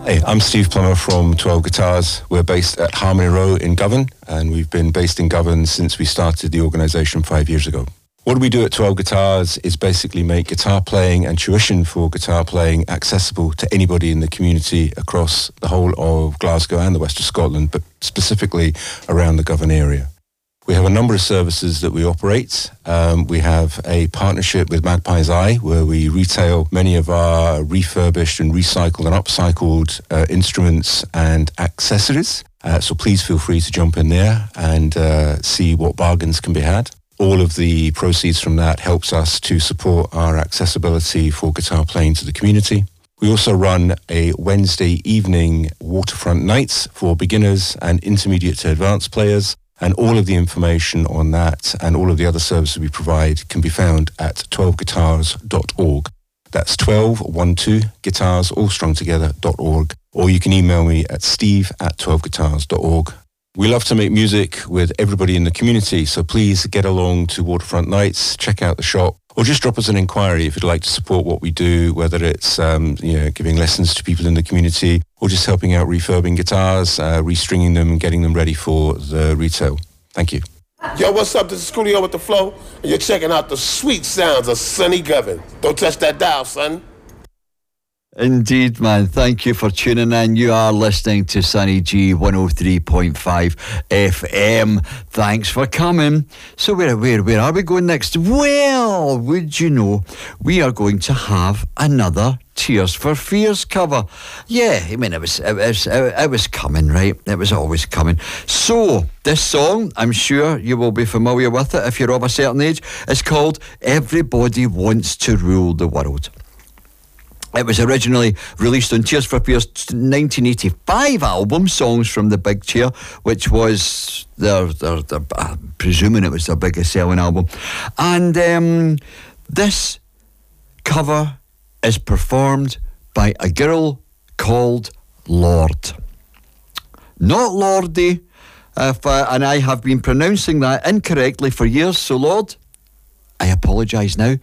Hey, I'm Steve Plummer from 12 Guitars. We're based at Harmony Row in Govan, and we've been based in Govan since we started the organisation 5 years ago. What we do at 12 Guitars is basically make guitar playing and tuition for guitar playing accessible to anybody in the community across the whole of Glasgow and the west of Scotland, but specifically around the Govan area. We have a number of services that we operate. We have a partnership with Magpie's Eye, where we retail many of our refurbished and recycled and upcycled instruments and accessories. So please feel free to jump in there and see what bargains can be had. All of the proceeds from that helps us to support our accessibility for guitar playing to the community. We also run a Wednesday evening waterfront nights for beginners and intermediate to advanced players. And all of the information on that and all of the other services we provide can be found at 12guitars.org. That's 12guitars, all strung together.org. Or you can email me at steve@12guitars.org. We love to make music with everybody in the community, so please get along to Waterfront Nights, check out the shop, or just drop us an inquiry if you'd like to support what we do, whether it's giving lessons to people in the community or just helping out refurbing guitars, restringing them and getting them ready for the retail. Thank you. Yo, what's up? This is Coolio with The Flow, and you're checking out the sweet sounds of Sonny Govan. Don't touch that dial, son. Indeed, man. Thank you for tuning in. You are listening to Sunny G 103.5 FM. Thanks for coming. So where are we going next? Well, would you know, we are going to have another Tears for Fears cover. Yeah, I mean, it was coming, right? It was always coming. So, this song, I'm sure you will be familiar with it if you're of a certain age. It's called Everybody Wants to Rule the World. It was originally released on Tears for Fears' 1985 album, Songs from the Big Chair, which was their presuming it was their biggest selling album. And this cover is performed by a girl called Lorde. Not Lordy, and I have been pronouncing that incorrectly for years, so Lorde, I apologise now.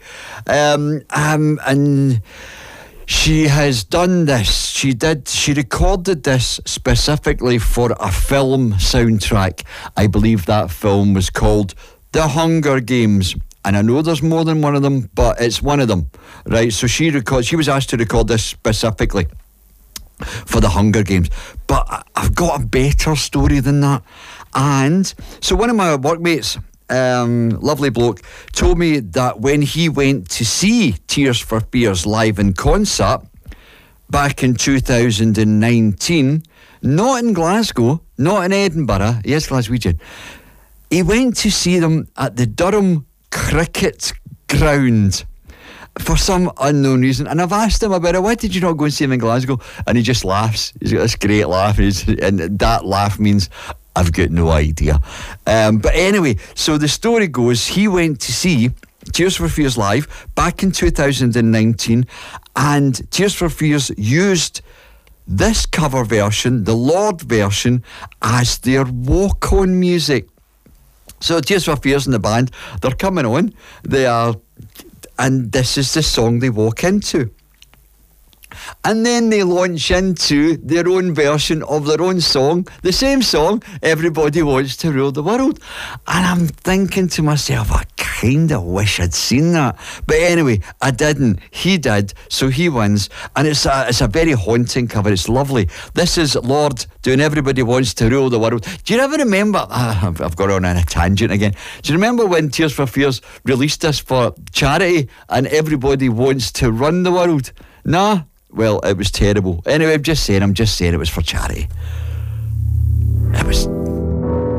And she has done this. She recorded this specifically for a film soundtrack. I believe that film was called The Hunger Games. And I know there's more than one of them, but it's one of them, right? So she was asked to record this specifically for The Hunger Games. But I've got a better story than that. And so one of my workmates, lovely bloke, told me that when he went to see Tears for Fears live in concert back in 2019, not in Glasgow, not in Edinburgh, he is Glaswegian, he went to see them at the Durham Cricket Ground for some unknown reason. And I've asked him about it. Why did you not go and see him in Glasgow? And he just laughs. He's got this great laugh, and that laugh means I've got no idea. But anyway, so the story goes, he went to see Tears for Fears live back in 2019, and Tears for Fears used this cover version, the Lorde version, as their walk-on music. So Tears for Fears and the band, they're coming on, and this is the song they walk into. And then they launch into their own version of their own song, the same song, Everybody Wants to Rule the World. And I'm thinking to myself, I kind of wish I'd seen that. But anyway, I didn't. He did, so he wins. And it's a very haunting cover. It's lovely. This is Lorde doing Everybody Wants to Rule the World. Do you ever remember, I've got on a tangent again. Do you remember when Tears for Fears released this for charity and Everybody Wants to Run the World? Nah? Well, it was terrible. Anyway, I'm just saying it was for charity.